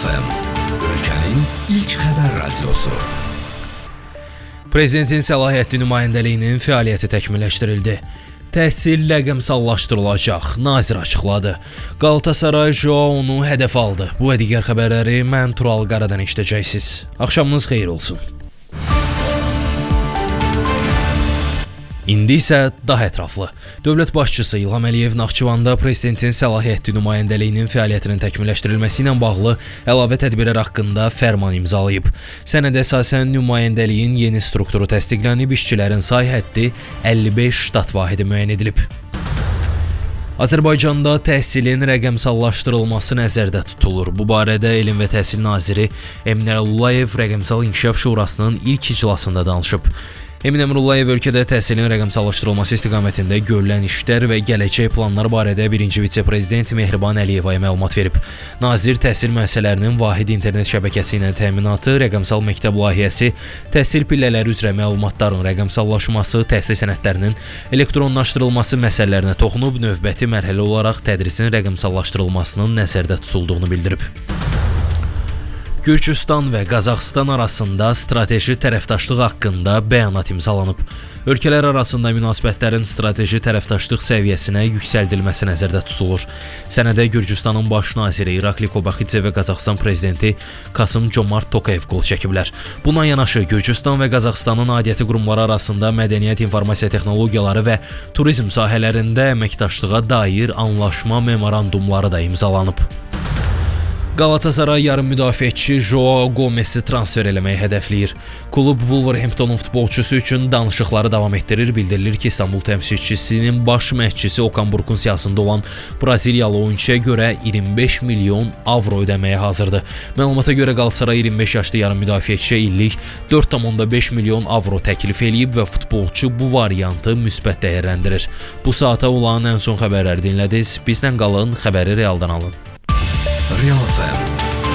FM, ölkənin ilk xəbər radiosu. Prezidentin səlahiyyətli nümayəndəliyinin fəaliyyəti təkmilləşdirildi. Təhsil rəqəmsallaşdırılacaq, nazir açıqladı. Galatasaray Joaonu hədəf aldı. Bu və digər xəbərləri mən Tural Qaradan eşidəcəksiniz. Axşamınız xeyir olsun. İndi isə daha ətraflı. Dövlət başçısı İlham Əliyev Naxçıvanda prezidentin səlahiyyətli nümayəndəliyinin fəaliyyətinin təkmilləşdirilməsi ilə bağlı əlavə tədbirlər haqqında fərman imzalayıb. Sənədə əsasən nümayəndəliyin yeni strukturu təsdiqlənib, işçilərin say həddi 55 ştat vahidi müəyyən edilib. Azərbaycanda təhsilin rəqəmsallaşdırılması nəzərdə tutulur. Bu barədə Elm və Təhsil naziri Emin Əmrullayev Rəqəmsal İnkişaf Şurasının ilk iclasında danışıb. Emin Əmrullayev ölkədə təhsilin rəqəmsallaşdırılması istiqamətində görülən işlər və gələcək planlar barədə birinci vitse-prezident Mehriban Əliyevaya məlumat verib. Nazir təhsil müəssisələrinin vahid internet şəbəkəsi ilə təminatı, rəqəmsal məktəb layihəsi, təhsil pillələri üzrə məlumatların rəqəmsallaşması, təhsil sənədlərinin elektronlaşdırılması məsələlərinə toxunub, növbəti mərhələ olaraq tədrisin rəqəmsallaşdırılmasının nəzərdə tutulduğunu bildirib. Gürcüstan və Qazaxıstan arasında strateji tərəfdaşlıq haqqında bəyanat imzalanıb. Ölkələr arasında münasibətlərin strateji tərəfdaşlıq səviyyəsinə yüksəldilməsi nəzərdə tutulur. Sənədə Gürcüstanın baş naziri İrakli Kobaxidze və Qazaxıstan prezidenti Kasım-Comart Tokayev qol çəkiblər. Buna yanaşı Gürcüstan və Qazaxıstanın aidiyyəti qurumları arasında mədəniyyət, informasiya texnologiyaları və turizm sahələrində əməkdaşlığa dair anlaşma memorandumları da imzalanıb. Galatasaray yarım müdafiəçi Joao Gomesi transfer eləməyi hədəfləyir. Klub Wolverhamptonun futbolçusu üçün danışıqları davam etdirir. Bildirilir ki, İstanbul təmsilçisinin baş məşqçisi Okan Buruk'un siyasında olan Braziliyalı oyunçuya görə 25 milyon avro ödəməyə hazırdır. Məlumata görə Galatasaray 25 yaşlı yarım müdafiəçiyə illik 4,5 milyon avro təklif eləyib və futbolçu bu variantı müsbət dəyərləndirir. Bu saata olan ən son xəbərləri dinlədiniz. Bizdən qalın, xəbəri realdan alın. Real FM